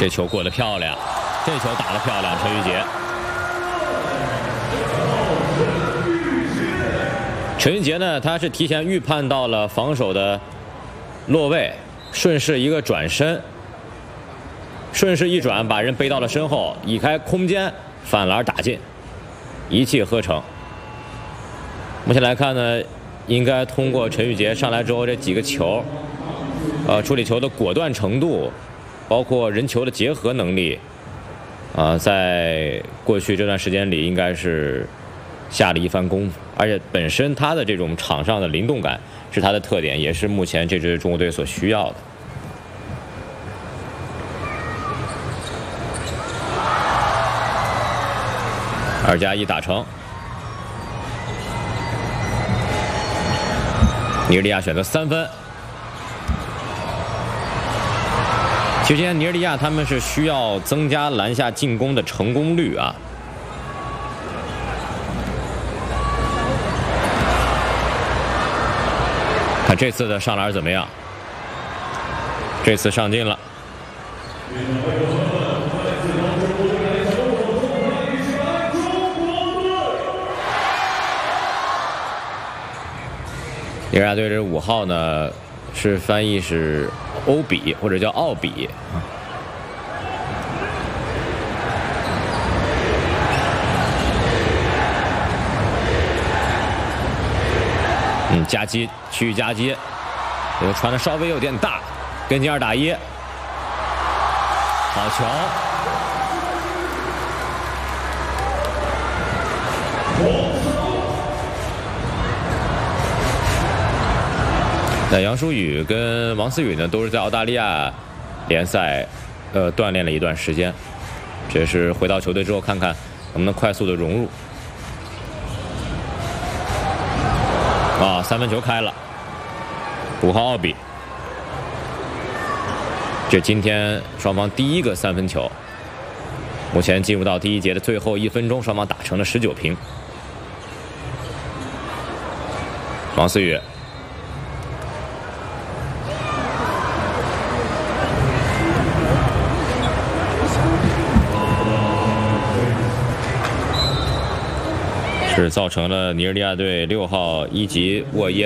这球过得漂亮，这球打得漂亮，陈玉杰。陈玉杰呢，他是提前预判到了防守的落位，顺势一个转身，顺势一转，把人背到了身后，移开空间，反篮打进，一气呵成。目前来看呢，应该通过陈玉杰上来之后这几个球，处理球的果断程度，包括人球的结合能力，在过去这段时间里应该是下了一番功夫。而且本身他的这种场上的灵动感是他的特点，也是目前这支中国队所需要的。2+1打成，尼日利亚选择3分。其实今天尼日利亚他们是需要增加篮下进攻的成功率啊。看这次的上篮怎么样？这次上进了。尼日利亚队这5号呢，是翻译是欧比或者叫奥比啊。夹击，区域夹击，这个传的稍微有点大，跟进2打1，好球！那杨舒宇跟王思雨呢，都是在澳大利亚联赛锻炼了一段时间，这是回到球队之后看看能不能快速的融入。3分球开了，5号奥比，这今天双方第一个3分球。目前进入到第1节的最后1分钟，双方打成了19平。王思雨，是造成了尼日利亚队6号1级沃耶